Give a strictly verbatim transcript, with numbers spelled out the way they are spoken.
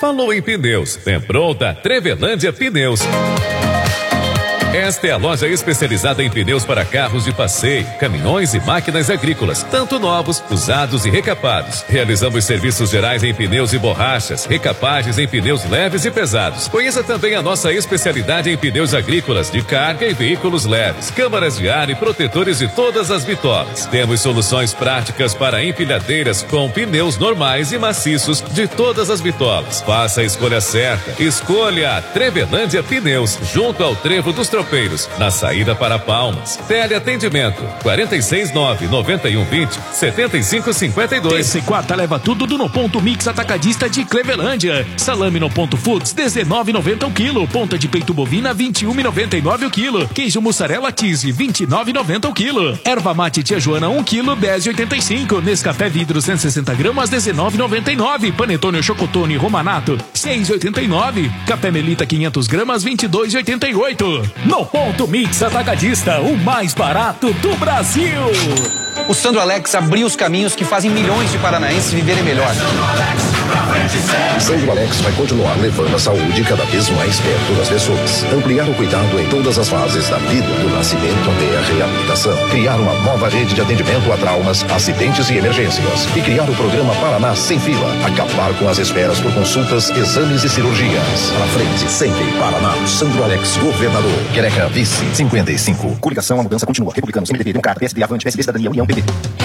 Falou em pneus, vem pronta Trevelândia Pneus. Esta é a loja especializada em pneus para carros de passeio, caminhões e máquinas agrícolas, tanto novos, usados e recapados. Realizamos serviços gerais em pneus e borrachas, recapagens em pneus leves e pesados. Conheça também a nossa especialidade em pneus agrícolas, de carga e veículos leves, câmaras de ar e protetores de todas as bitolas. Temos soluções práticas para empilhadeiras com pneus normais e maciços de todas as bitolas. Faça a escolha certa. Escolha a Trevelândia Pneus, junto ao Trevo dos Tropeiros, na saída para Palmas. Teleatendimento quarenta e seis, nove, noventa e um, vinte, setenta e cinco, cinquenta e dois. Terça e quarta leva tudo do No Ponto Mix Atacadista de Clevelândia. Salame No Ponto Foods, dezenove e noventa o quilo. Ponta de peito bovina, vinte e um e noventa e nove o quilo. Queijo mussarela cheese, vinte e nove e noventa o quilo. Erva mate Tia Joana, um quilo, dez e oitenta e cinco. Nescafé vidro, cento e sessenta gramas, dezenove e noventa e nove. Panetone Chocotone Romanato, seis e oitenta e nove. Café Melita, quinhentas gramas, vinte e dois e oitenta e oito. No Ponto Mix Atacadista, o mais barato do Brasil. O Sandro Alex abriu os caminhos que fazem milhões de paranaenses viverem melhor. Sandro Alex vai continuar levando a saúde cada vez mais perto das pessoas. Ampliar o cuidado em todas as fases da vida, do nascimento até a reabilitação. Criar uma nova rede de atendimento a traumas, acidentes e emergências. E criar o programa Paraná Sem Fila. Acabar com as esperas por consultas, exames e cirurgias. Para frente, sempre Paraná. Sandro Alex, governador. Quereca, vice, cinquenta e cinco. Coligação, a mudança continua. Republicanos, M D B, Democrata, P S D, Avante, P S B, Cidadania, União, P D.